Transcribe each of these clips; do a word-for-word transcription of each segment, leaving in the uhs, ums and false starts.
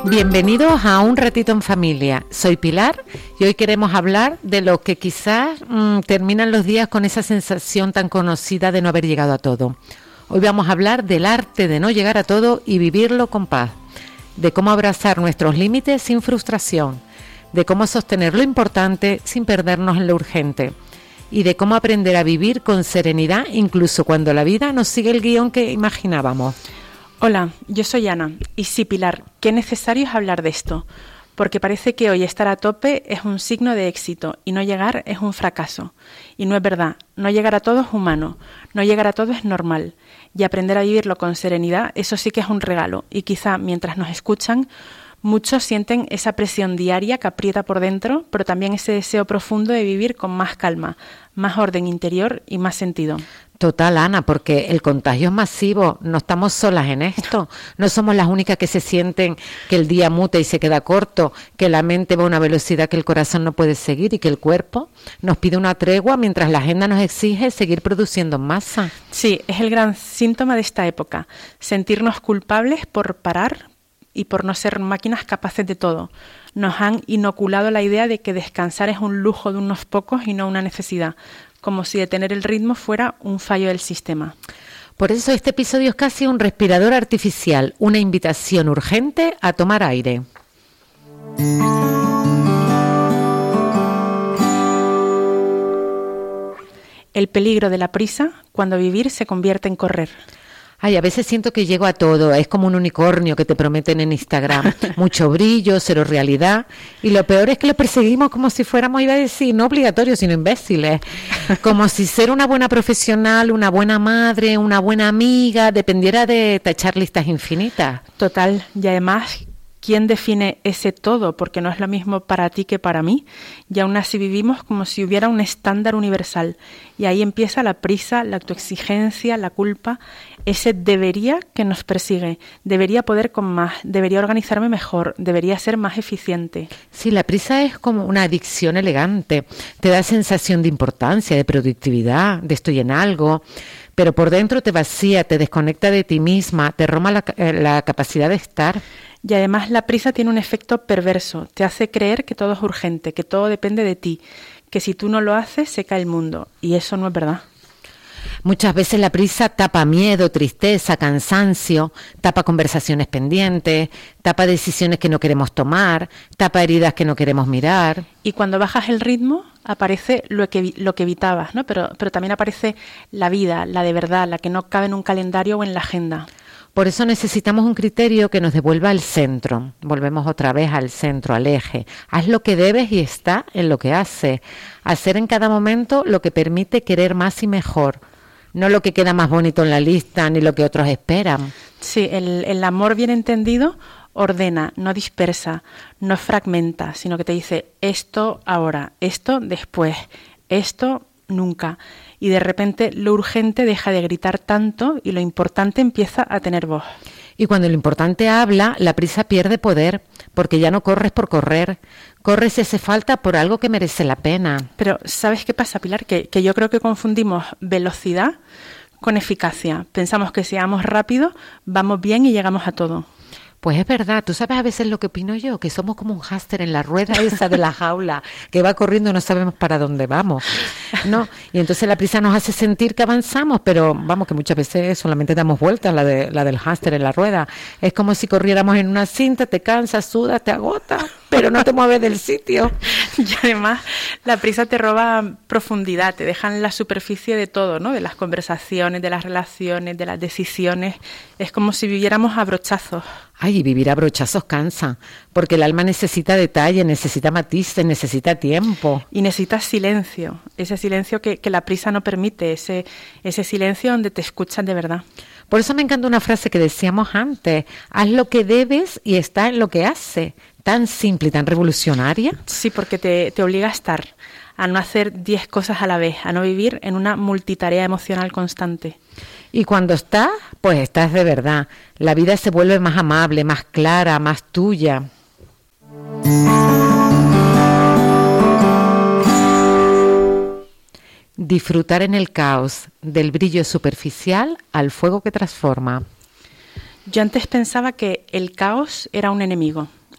Bienvenidos a Un Ratito en Familia. Soy Pilar y hoy queremos hablar de lo que quizás mmm, terminan los días con esa sensación tan conocida de no haber llegado a todo. Hoy vamos a hablar del arte de no llegar a todo y vivirlo con paz, de cómo abrazar nuestros límites sin frustración, de cómo sostener lo importante sin perdernos en lo urgente y de cómo aprender a vivir con serenidad incluso cuando la vida no sigue el guión que imaginábamos. Hola, yo soy Ana y sí, Pilar, qué necesario es hablar de esto, porque parece que hoy estar a tope es un signo de éxito y no llegar es un fracaso. Y no es verdad, no llegar a todo es humano, no llegar a todo es normal y aprender a vivirlo con serenidad, eso sí que es un regalo y quizá mientras nos escuchan muchos sienten esa presión diaria que aprieta por dentro, pero también ese deseo profundo de vivir con más calma, más orden interior y más sentido. Total, Ana, porque el contagio es masivo, no estamos solas en esto, no somos las únicas que se sienten que el día muta y se queda corto, que la mente va a una velocidad que el corazón no puede seguir y que el cuerpo nos pide una tregua mientras la agenda nos exige seguir produciendo en masa. Sí, es el gran síntoma de esta época, sentirnos culpables por parar y por no ser máquinas capaces de todo. Nos han inoculado la idea de que descansar es un lujo de unos pocos y no una necesidad, como si detener el ritmo fuera un fallo del sistema. Por eso este episodio es casi un respirador artificial, una invitación urgente a tomar aire. El peligro de la prisa cuando vivir se convierte en correr. Ay, a veces siento que llego a todo, es como un unicornio que te prometen en Instagram, mucho brillo, cero realidad, y lo peor es que lo perseguimos como si fuéramos, iba a decir, no obligatorios, sino imbéciles, como si ser una buena profesional, una buena madre, una buena amiga, dependiera de tachar listas infinitas. Total, y además, ¿quién define ese todo? Porque no es lo mismo para ti que para mí, y aún así vivimos como si hubiera un estándar universal, y ahí empieza la prisa, la autoexigencia, la culpa, ese debería que nos persigue, debería poder con más, debería organizarme mejor, debería ser más eficiente. Sí, la prisa es como una adicción elegante, te da sensación de importancia, de productividad, de estoy en algo, pero por dentro te vacía, te desconecta de ti misma, te roma la, la capacidad de estar. Y además la prisa tiene un efecto perverso, te hace creer que todo es urgente, que todo depende de ti, que si tú no lo haces se cae el mundo, y eso no es verdad. Muchas veces la prisa tapa miedo, tristeza, cansancio, tapa conversaciones pendientes, tapa decisiones que no queremos tomar, tapa heridas que no queremos mirar. Y cuando bajas el ritmo aparece lo que, lo que evitabas, ¿no? Pero, pero también aparece la vida, la de verdad, la que no cabe en un calendario o en la agenda. Por eso necesitamos un criterio que nos devuelva al centro. Volvemos otra vez al centro, al eje. Haz lo que debes y está en lo que haces. Hacer en cada momento lo que permite querer más y mejor. No lo que queda más bonito en la lista ni lo que otros esperan. Sí, el, el amor bien entendido ordena, no dispersa, no fragmenta, sino que te dice esto ahora, esto después, esto nunca. Y de repente lo urgente deja de gritar tanto y lo importante empieza a tener voz. Y cuando lo importante habla, la prisa pierde poder, porque ya no corres por correr, corres si hace falta por algo que merece la pena. Pero ¿sabes qué pasa, Pilar? Que, que yo creo que confundimos velocidad con eficacia. Pensamos que si vamos rápido, vamos bien y llegamos a todo. Pues es verdad, tú sabes a veces lo que opino yo, que somos como un hámster en la rueda esa de la jaula, que va corriendo y no sabemos para dónde vamos, ¿no? Y entonces la prisa nos hace sentir que avanzamos, pero vamos, que muchas veces solamente damos vueltas, la de la del hámster en la rueda. Es como si corriéramos en una cinta, te cansas, sudas, te agotas, pero no te mueves del sitio. Y además la prisa te roba profundidad, te deja en la superficie de todo, ¿no? De las conversaciones, de las relaciones, de las decisiones. Es como si viviéramos a brochazos. Ay, y vivir a brochazos cansa, porque el alma necesita detalle, necesita matices, necesita tiempo. Y necesitas silencio, ese silencio que, que la prisa no permite, ese, ese silencio donde te escuchas de verdad. Por eso me encanta una frase que decíamos antes, haz lo que debes y está en lo que hace. Tan simple y tan revolucionaria. Sí, porque te, te obliga a estar, a no hacer diez cosas a la vez, a no vivir en una multitarea emocional constante. Y cuando estás, pues estás de verdad. La vida se vuelve más amable, más clara, más tuya. Disfrutar en el caos, del brillo superficial al fuego que transforma. Yo antes pensaba que el caos era un enemigo,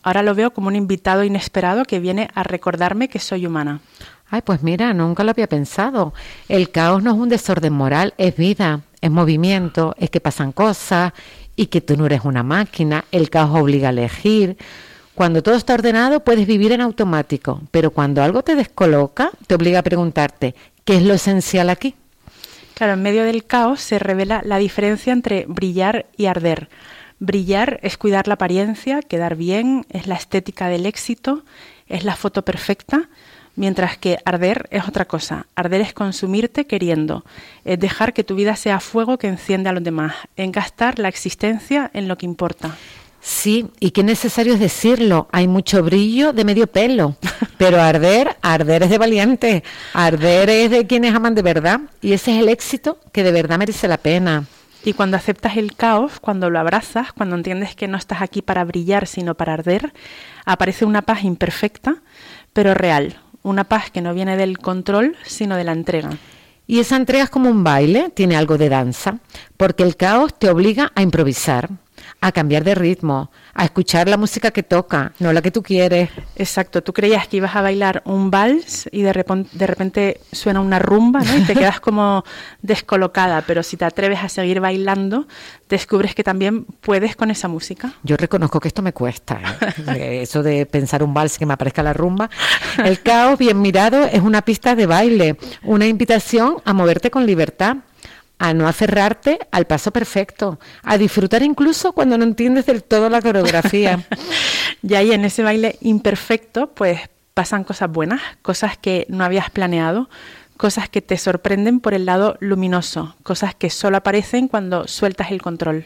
Ahora lo veo como un invitado inesperado que viene a recordarme que soy humana. Ay, pues mira, nunca lo había pensado. El caos no es un desorden moral, es vida, es movimiento, es que pasan cosas y que tú no eres una máquina. El caos obliga a elegir. Cuando todo está ordenado puedes vivir en automático, pero cuando algo te descoloca, te obliga a preguntarte, ¿qué es lo esencial aquí? Claro, en medio del caos se revela la diferencia entre brillar y arder. Brillar es cuidar la apariencia, quedar bien, es la estética del éxito, es la foto perfecta, mientras que arder es otra cosa. Arder es consumirte queriendo, es dejar que tu vida sea fuego que enciende a los demás, es gastar la existencia en lo que importa. Sí, y qué necesario es decirlo, hay mucho brillo de medio pelo, pero arder, arder es de valiente, arder es de quienes aman de verdad, y ese es el éxito que de verdad merece la pena. Y cuando aceptas el caos, cuando lo abrazas, cuando entiendes que no estás aquí para brillar, sino para arder, aparece una paz imperfecta, pero real, una paz que no viene del control, sino de la entrega. Y esa entrega es como un baile, tiene algo de danza, porque el caos te obliga a improvisar, a cambiar de ritmo, a escuchar la música que toca, no la que tú quieres. Exacto, tú creías que ibas a bailar un vals y de repente, de repente suena una rumba, ¿no? Y te quedas como descolocada, pero si te atreves a seguir bailando, descubres que también puedes con esa música. Yo reconozco que esto me cuesta, ¿eh? Eso de pensar un vals que me aparezca la rumba. El caos bien mirado es una pista de baile, una invitación a moverte con libertad, a no aferrarte al paso perfecto, a disfrutar incluso cuando no entiendes del todo la coreografía. Y ahí en ese baile imperfecto, pues pasan cosas buenas, cosas que no habías planeado, cosas que te sorprenden por el lado luminoso, cosas que solo aparecen cuando sueltas el control.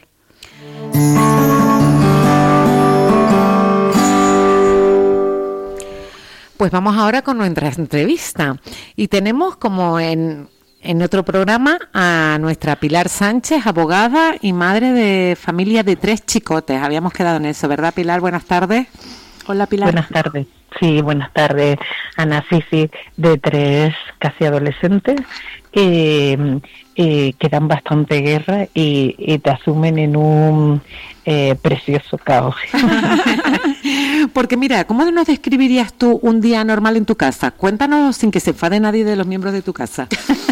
Pues vamos ahora con nuestra entrevista y tenemos como en... En otro programa a nuestra Pilar Sánchez, abogada y madre de familia de tres chicotes. Habíamos quedado en eso, ¿verdad, Pilar? Buenas tardes. Hola, Pilar. Buenas tardes. Sí, buenas tardes, Ana. Sí, sí, de tres casi adolescentes que, eh, que dan bastante guerra y, y te asumen en un eh, precioso caos. Porque mira, ¿cómo nos describirías tú un día normal en tu casa? Cuéntanos sin que se enfade nadie de los miembros de tu casa.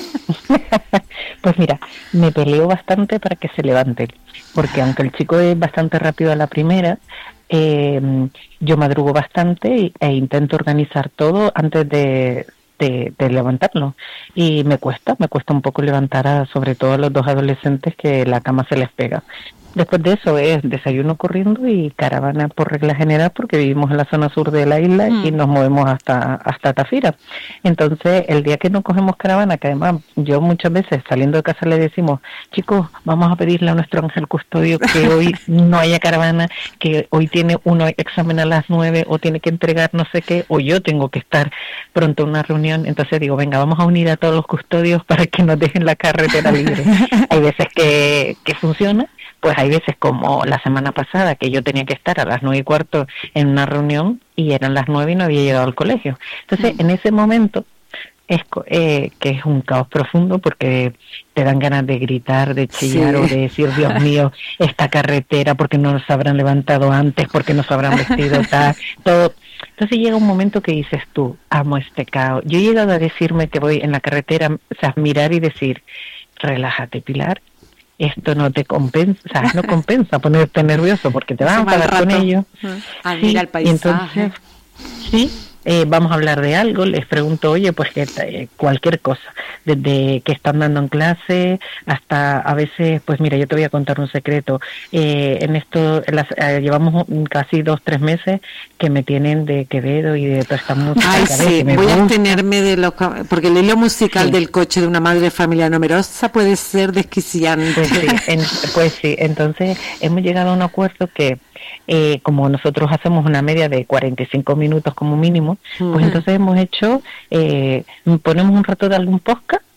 Pues mira, me peleo bastante para que se levanten, porque aunque el chico es bastante rápido a la primera, eh, yo madrugo bastante e intento organizar todo antes de, de, de levantarlo. Y me cuesta, me cuesta un poco levantar a, sobre todo a los dos adolescentes que la cama se les pega. Después de eso es desayuno corriendo y caravana por regla general, porque vivimos en la zona sur de la isla mm. y nos movemos hasta hasta Tafira. Entonces, el día que no cogemos caravana, que además yo muchas veces saliendo de casa le decimos, chicos, vamos a pedirle a nuestro ángel custodio que hoy no haya caravana, que hoy tiene uno examen a las nueve o tiene que entregar no sé qué, o yo tengo que estar pronto en una reunión. Entonces digo, venga, vamos a unir a todos los custodios para que nos dejen la carretera libre. Hay veces que, que funciona. Pues hay veces como la semana pasada que yo tenía que estar a las nueve y cuarto en una reunión y eran las nueve y no había llegado al colegio. Entonces, en ese momento, es eh, que es un caos profundo porque te dan ganas de gritar, de chillar sí. o de decir, Dios mío, esta carretera, porque no nos habrán levantado antes, porque nos habrán vestido tal, todo. Entonces llega un momento que dices tú, amo este caos. Yo he llegado a decirme que voy en la carretera, o sea, mirar y decir, relájate, Pilar. Esto no te compensa, o sea, no compensa ponerte nervioso porque te van a enfadar con ellos. Ah, sí, mira el paisaje. Entonces, sí, eh, vamos a hablar de algo, les pregunto, oye, pues que eh, cualquier cosa, desde que están dando en clase hasta a veces, pues mira, yo te voy a contar un secreto. Eh, en esto, en las, eh, llevamos casi dos, tres meses que me tienen de Quevedo y de toda esta música. Ay, sí, voy gusta. a tenerme de lo porque el hilo musical sí. del coche de una madre de familia numerosa puede ser desquiciante. Pues sí, en, pues sí, entonces hemos llegado a un acuerdo que eh, como nosotros hacemos una media de cuarenta y cinco minutos como mínimo, uh-huh. pues entonces hemos hecho, eh, ponemos un rato de algún podcast,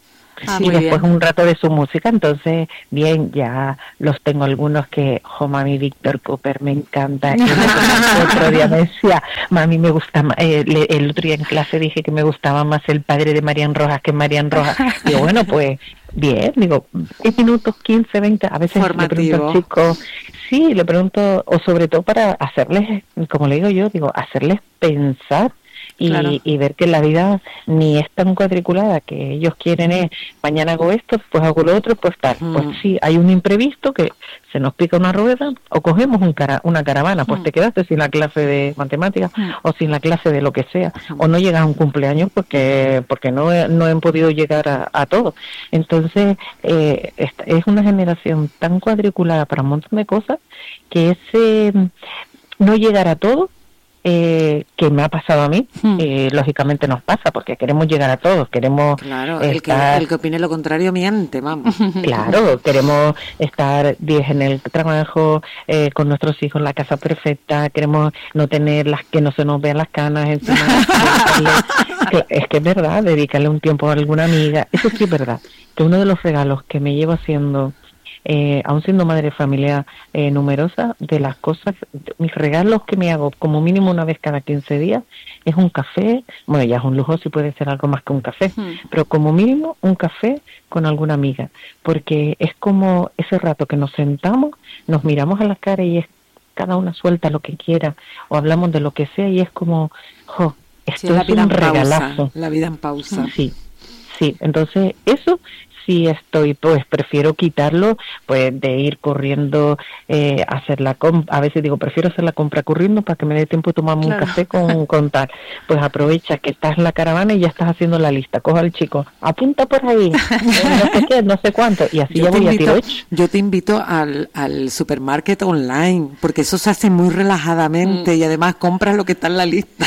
Ah, y muy después bien. un rato de su música. Entonces, bien, ya los tengo algunos que, oh, mami, Víctor Cooper, me encanta. Y el otro día me decía, mami, me gusta más, eh, le- el otro día en clase dije que me gustaba más el padre de Marian Rojas que Marian Rojas. Digo, bueno, pues, bien, digo, diez minutos, quince, veinte, a veces le pregunto al Formativo. chico, sí, le pregunto, o sobre todo para hacerles, como le digo yo, digo, hacerles pensar y, Claro. y ver que la vida ni es tan cuadriculada, que ellos quieren es, mañana hago esto, pues hago lo otro, pues tal. Mm. Pues sí, hay un imprevisto que se nos pica una rueda o cogemos un cara, una caravana, pues Mm. te quedaste sin la clase de matemáticas Mm. o sin la clase de lo que sea, Mm. o no llegas a un cumpleaños porque porque no, he- no han podido llegar a, a todo. Entonces, eh, esta- es una generación tan cuadriculada para un montón de cosas que ese mm, no llegar a todo, eh, que me ha pasado a mí, Hmm. eh, lógicamente nos pasa, porque queremos llegar a todos, queremos Claro, el que, estar, el que opine lo contrario miente, vamos. claro, queremos estar diez en el trabajo, eh, con nuestros hijos, la casa perfecta, queremos no tener las, que no se nos vean las canas encima, dedicarle- cla- es que es verdad, dedicarle un tiempo a alguna amiga, eso sí es verdad, que uno de los regalos que me llevo haciendo, eh, aún siendo madre de familia eh, numerosa, de las cosas, de- mis regalos que me hago como mínimo una vez cada quince días, es un café, bueno, ya es un lujo si puede ser algo más que un café, Hmm. pero como mínimo un café con alguna amiga, porque es como ese rato que nos sentamos, nos miramos a la cara y es cada una suelta lo que quiera, o hablamos de lo que sea y es como, jo, Sí, esto la es vida un en pausa. regalazo. La vida en pausa. Sí, sí, entonces eso sí estoy, pues prefiero quitarlo, pues de ir corriendo, eh, a hacer la compra, a veces digo, prefiero hacer la compra corriendo para que me dé tiempo de tomarme Claro. un café con, con tal, pues aprovecha que estás en la caravana y ya estás haciendo la lista, coja al chico, apunta por ahí, eh, no sé qué, no sé cuánto, y así Yo ya te, voy a tiro invito, hecho. yo te invito al, al supermarket online, porque eso se hace muy relajadamente y además compras lo que está en la lista.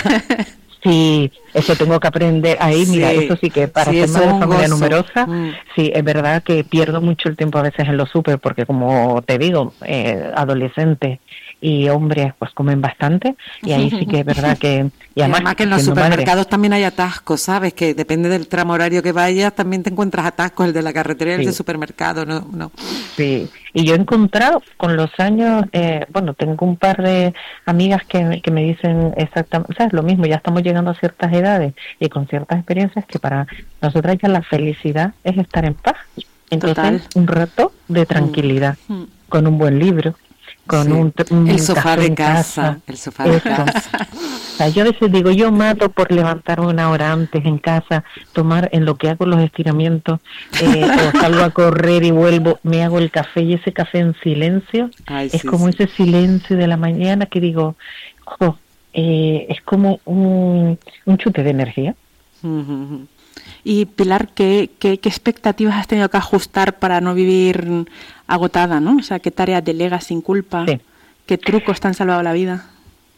Sí, eso tengo que aprender ahí, mira, Sí, eso sí que para sí, ser eso madre es de un familia gozo. numerosa, Mm. sí, es verdad que pierdo mucho el tiempo a veces en los súper, porque como te digo, eh, adolescentes y hombres pues comen bastante, y ahí sí que es verdad que, y Y además, además que en los siendo madre, supermercados también hay atascos, ¿sabes? Que depende del tramo horario que vayas, también te encuentras atascos, el de la carretera y el Sí. de supermercado, ¿no? no. sí, y yo he encontrado con los años, eh, bueno, tengo un par de amigas que, que me dicen exactamente, ¿sabes? Lo mismo, ya estamos llegando a ciertas edades y con ciertas experiencias que para nosotras ya la felicidad es estar en paz. Entonces, Total. un rato de tranquilidad, Mm. con un buen libro, con Sí. un, t- un El sofá café de en casa, el sofá de Eso. casa. O sea, yo a veces digo, yo mato por levantar una hora antes en casa, tomar en lo que hago los estiramientos, eh, o salgo a correr y vuelvo, me hago el café y ese café en silencio, Ay, es sí, como sí. ese silencio de la mañana que digo, jo, eh, es como un, un chute de energía. Ujú, ujú. Y Pilar, ¿qué, qué, qué expectativas has tenido que ajustar para no vivir agotada, ¿no? O sea, ¿qué tareas delegas sin culpa? Sí. ¿Qué trucos te han salvado la vida?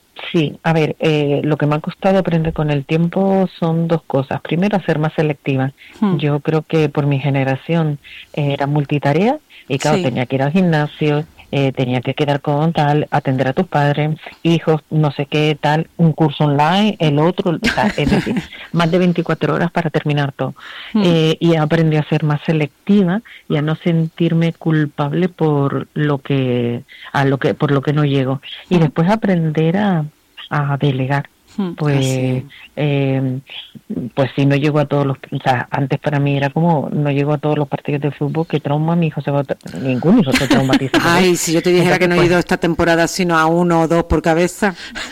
Sí, a ver, eh, lo que me ha costado aprender con el tiempo son dos cosas. Primero, a ser más selectiva. Hmm. Yo creo que por mi generación eh, era multitarea y claro, Sí. tenía que ir al gimnasio, eh, tenía que quedar con tal, atender a tus padres, hijos, no sé qué, tal, un curso online, el otro, o sea, es decir, más de veinticuatro horas para terminar todo. Hmm. Eh, y aprendí a ser más selectiva y a no sentirme culpable por lo que, a lo que, por lo que no llego. Y Hmm. después aprender a, a delegar. Hmm. Pues, Así. eh, pues si no llego a todos los, o sea, antes para mí era como no llego a todos los partidos de fútbol, que trauma mi hijo se va a, tra- ningún hijo se traumatiza. por Ay, eso. si yo te dijera Entonces, que no he pues, ido esta temporada sino a uno o dos por cabeza.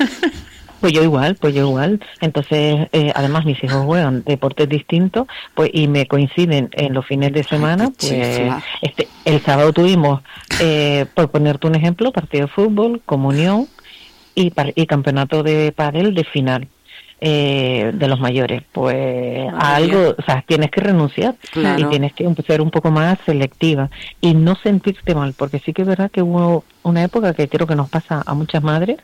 Pues yo igual, pues yo igual. Entonces, eh, además mis hijos juegan deportes distintos, pues y me coinciden en los fines de semana. qué Pues chifla. este, el sábado tuvimos, eh, por ponerte un ejemplo, partido de fútbol, comunión y, par- y campeonato de pádel de final. Eh, de los mayores, pues Madre a algo, mía. o sea, tienes que renunciar Claro. y tienes que ser un poco más selectiva y no sentirte mal, porque sí que es verdad que hubo una época que creo que nos pasa a muchas madres,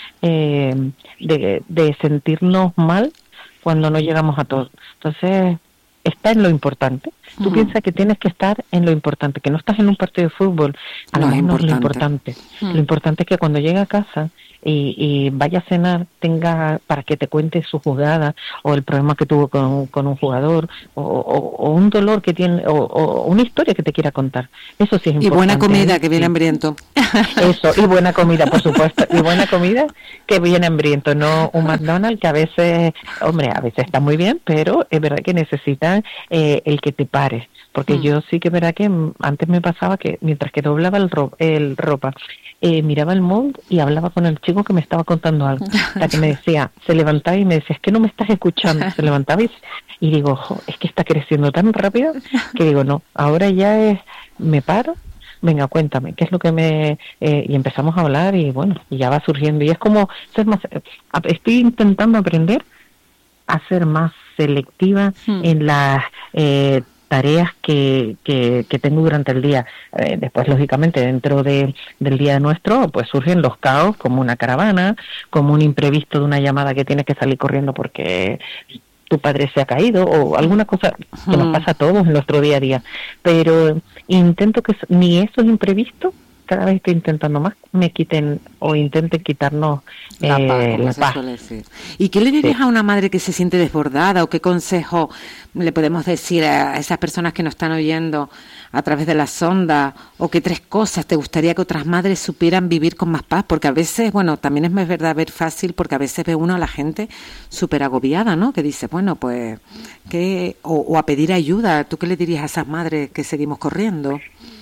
eh, de, de sentirnos mal cuando no llegamos a todo. Entonces, está en lo importante, Tú uh-huh. piensas que tienes que estar en lo importante, que no estás en un partido de fútbol, a lo menos lo importante. Uh-huh. Lo importante es que cuando llegue a casa y, y vaya a cenar, tenga para que te cuente su jugada o el problema que tuvo con, con un jugador o, o, o un dolor que tiene o, o una historia que te quiera contar. Eso sí es importante. Y buena comida, que viene hambriento. Eso, y buena comida, por supuesto, y buena comida que viene hambriento, no un McDonald's que a veces, hombre, a veces está muy bien, pero es verdad que necesitan eh, el que te pares, porque mm. yo sí que es verdad que antes me pasaba que mientras que doblaba el, ro- el ropa, eh, miraba el móvil y hablaba con el chico que me estaba contando algo, hasta que me decía, se levantaba y me decía, es que no me estás escuchando, se levantaba y, y digo, ojo, es que está creciendo tan rápido que digo, no, ahora ya es, me paro, venga, cuéntame, ¿qué es lo que me...? Eh, y empezamos a hablar y bueno, y ya va surgiendo. Y es como ser más... Estoy intentando aprender a ser más selectiva hmm. en las eh, tareas que, que, que tengo durante el día. Eh, después, lógicamente, dentro de del día nuestro, pues surgen los caos, como una caravana, como un imprevisto de una llamada que tienes que salir corriendo porque... tu padre se ha caído o alguna cosa que nos pasa a todos en nuestro día a día, pero intento que ni esos imprevistos, cada vez estoy intentando más, me quiten o intenten quitarnos la eh, paz, como la se paz. suele decir. ¿Y qué le dirías sí. a una madre que se siente desbordada o qué consejo le podemos decir a esas personas que nos están oyendo a través de la sonda, o qué tres cosas te gustaría que otras madres supieran vivir con más paz? Porque a veces, bueno, también es más verdad ver fácil, porque a veces ve uno a la gente súper agobiada, ¿no? Que dice, bueno, pues, ¿qué? O, o a pedir ayuda. ¿Tú qué le dirías a esas madres que seguimos corriendo?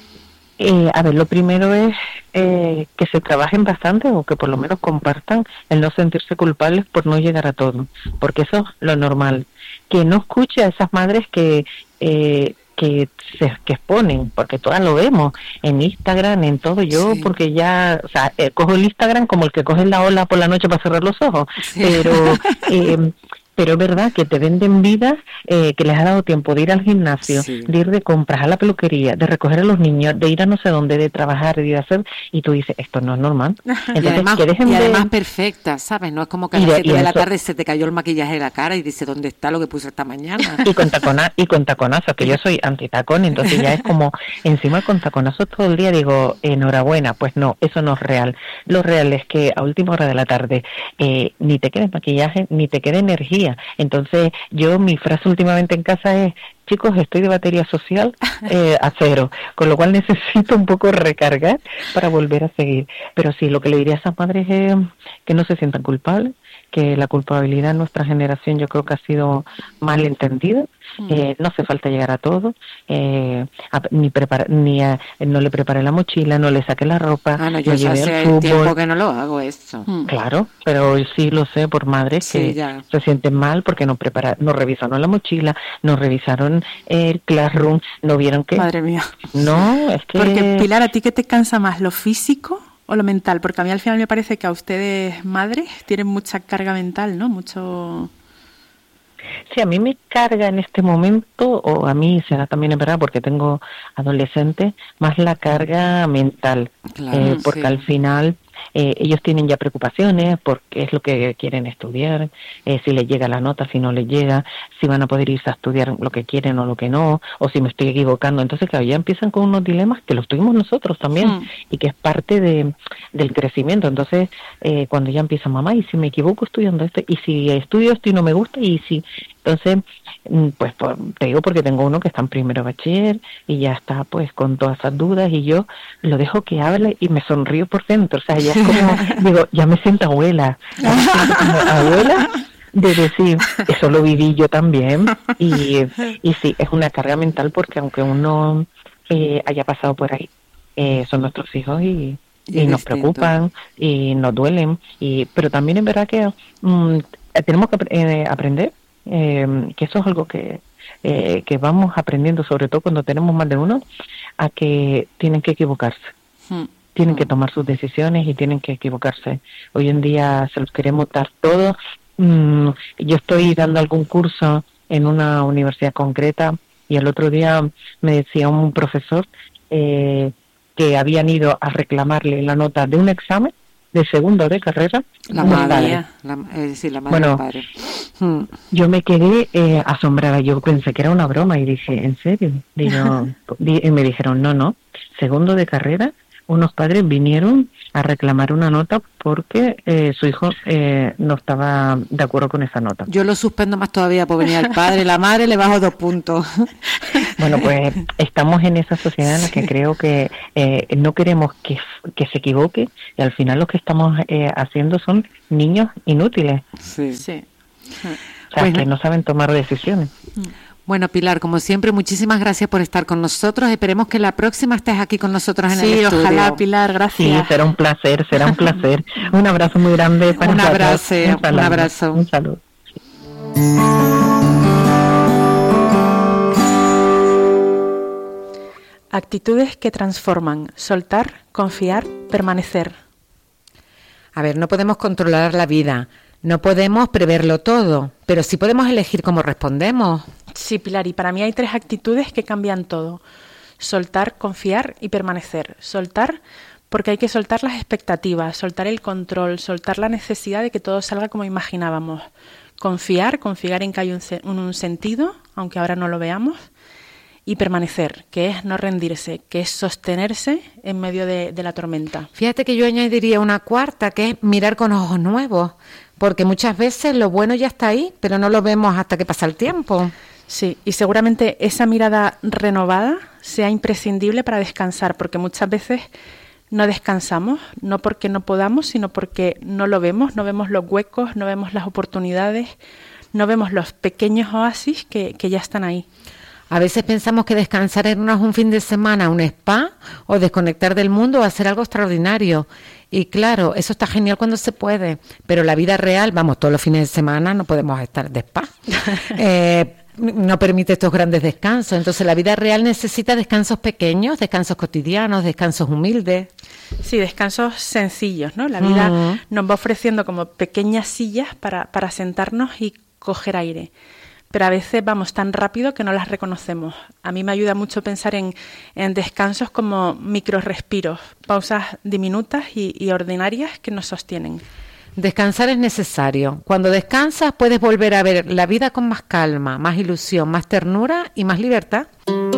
Eh, a ver, lo primero es eh, que se trabajen bastante o que por lo menos compartan el no sentirse culpables por no llegar a todo, porque eso es lo normal. Que no escuche a esas madres que... Eh, que se que exponen, porque todas lo vemos en Instagram, en todo. Yo sí. porque ya, o sea, eh, cojo el Instagram como el que coge la ola por la noche para cerrar los ojos, sí. pero eh, pero es verdad que te venden vidas eh, que les ha dado tiempo de ir al gimnasio, sí. de ir de compras a la peluquería, de recoger a los niños, de ir a no sé dónde, de trabajar, de ir a hacer, y tú dices, esto no es normal. Entonces, y además, que dejen y además de... perfecta, ¿sabes? No es como que a las siete de, de la eso... tarde se te cayó el maquillaje de la cara y dice, ¿dónde está lo que puse esta mañana? Y con, tacona, y con taconazos, que yo soy antitacón, entonces ya es como, encima con taconazos todo el día, digo, enhorabuena. Pues no, eso no es real. Lo real es que a última hora de la tarde eh, ni te quede maquillaje, ni te quede energía. Entonces, yo, mi frase últimamente en casa es, chicos, estoy de batería social eh, a cero, con lo cual necesito un poco recargar para volver a seguir. Pero sí, lo que le diría a esas madres es que no se sientan culpables, que la culpabilidad en nuestra generación yo creo que ha sido mal entendida. Eh, no hace falta llegar a todo, eh, a, ni prepara, ni a, no le preparé la mochila, no le saqué la ropa, ah, no, yo ya hace el tiempo que no lo hago eso. Mm. Claro, pero sí lo sé por madres sí, que ya. se sienten mal porque no prepara, no revisaron la mochila, no revisaron el classroom, no vieron que... Madre mía. No, es que... Porque, Pilar, ¿a ti qué te cansa más, lo físico o lo mental? Porque a mí al final me parece que a ustedes, madres, tienen mucha carga mental, ¿no? Mucho... Sí, a mí me carga en este momento, o a mí será también en verdad porque tengo adolescentes, más la carga mental, claro, eh, porque sí. al final eh, ellos tienen ya preocupaciones porque es lo que quieren estudiar, eh, si les llega la nota, si no les llega, si van a poder irse a estudiar lo que quieren o lo que no, o si me estoy equivocando. Entonces, claro, ya empiezan con unos dilemas que los tuvimos nosotros también mm. y que es parte de del crecimiento. Entonces, eh, cuando ya empieza mamá, y si me equivoco estudiando esto, y si estudio esto y no me gusta, y si... Entonces, pues por, te digo porque tengo uno que está en primero bachiller y ya está pues con todas esas dudas y yo lo dejo que hable y me sonrío por dentro. O sea, ya es como, digo, ya me siento abuela, ya me siento como abuela de decir, eso lo viví yo también y, y sí, es una carga mental porque aunque uno eh, haya pasado por ahí, eh, son nuestros hijos y, y, y nos preocupan y nos duelen, y pero también es verdad que mm, tenemos que eh, aprender Eh, que eso es algo que eh, que vamos aprendiendo, sobre todo cuando tenemos más de uno, a que tienen que equivocarse, hmm. tienen hmm. que tomar sus decisiones y tienen que equivocarse. Hoy en día se los queremos dar todo. Mm, yo estoy dando algún curso en una universidad concreta y el otro día me decía un profesor eh, que habían ido a reclamarle la nota de un examen de segundo de carrera. La madre, la, es decir, la madre bueno, del padre. Hmm. Yo me quedé eh, asombrada, yo pensé que era una broma y dije, ¿en serio? Digo, y me dijeron, no, no, segundo de carrera, unos padres vinieron a reclamar una nota porque eh, su hijo eh, no estaba de acuerdo con esa nota. Yo lo suspendo más todavía, porque venía el padre, la madre, le bajo dos puntos. Bueno, pues estamos en esa sociedad en la que creo que eh, no queremos que, que se equivoque y al final lo que estamos eh, haciendo son niños inútiles. Sí. Sí. O sea, Bueno. que no saben tomar decisiones. Bueno, Pilar, como siempre, muchísimas gracias por estar con nosotros. Esperemos que la próxima estés aquí con nosotros en Sí, el estudio. ojalá, Pilar, Sí, gracias. será un placer, será un placer. Un abrazo muy grande para Un todos. abrazo, un saludo, abrazo. Un saludo. Actitudes que transforman: soltar, confiar, permanecer. A ver, no podemos controlar la vida, no podemos preverlo todo, pero sí podemos elegir cómo respondemos. Sí, Pilar, y para mí hay tres actitudes que cambian todo: soltar, confiar y permanecer. Soltar porque hay que soltar las expectativas, soltar el control, soltar la necesidad de que todo salga como imaginábamos. Confiar, confiar en que hay un, un, un sentido, aunque ahora no lo veamos. Y permanecer, que es no rendirse, que es sostenerse en medio de, de la tormenta. Fíjate que yo añadiría una cuarta, que es mirar con ojos nuevos, porque muchas veces lo bueno ya está ahí, pero no lo vemos hasta que pasa el tiempo. Sí, y seguramente esa mirada renovada sea imprescindible para descansar, porque muchas veces no descansamos, no porque no podamos, sino porque no lo vemos, no vemos los huecos, no vemos las oportunidades, no vemos los pequeños oasis que, que ya están ahí. A veces pensamos que descansar es irnos un fin de semana a un spa o desconectar del mundo o hacer algo extraordinario. Y claro, eso está genial cuando se puede, pero la vida real, vamos, todos los fines de semana no podemos estar de spa. eh, no permite estos grandes descansos. Entonces la vida real necesita descansos pequeños, descansos cotidianos, descansos humildes. Sí, descansos sencillos, ¿no? La vida Uh-huh. nos va ofreciendo como pequeñas sillas para, para sentarnos y coger aire. Pero a veces vamos tan rápido que no las reconocemos. A mí me ayuda mucho pensar en, en descansos como microrespiros, pausas diminutas y, y ordinarias que nos sostienen. Descansar es necesario. Cuando descansas puedes volver a ver la vida con más calma, más ilusión, más ternura y más libertad.